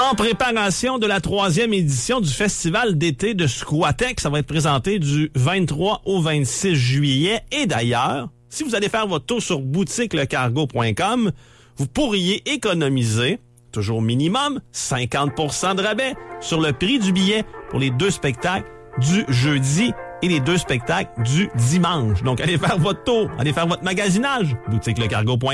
En préparation de la 3e édition du Festival d'été de Squatex, ça va être présenté du 23 au 26 juillet. Et d'ailleurs, si vous allez faire votre tour sur boutiquelecargo.com, vous pourriez économiser, toujours minimum, 50% de rabais sur le prix du billet pour les 2 spectacles du jeudi et les 2 spectacles du dimanche. Donc, allez faire votre tour, allez faire votre magasinage, boutiquelecargo.com.